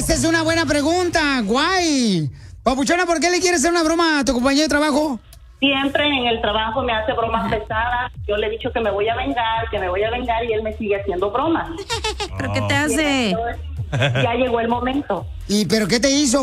Esa es una buena pregunta, guay. Papuchona, ¿por qué le quieres hacer una broma a tu compañero de trabajo? Siempre en el trabajo me hace bromas pesadas. Yo le he dicho que me voy a vengar, y él me sigue haciendo bromas. ¿Pero qué te hace? Ya llegó el momento. ¿Y pero qué te hizo?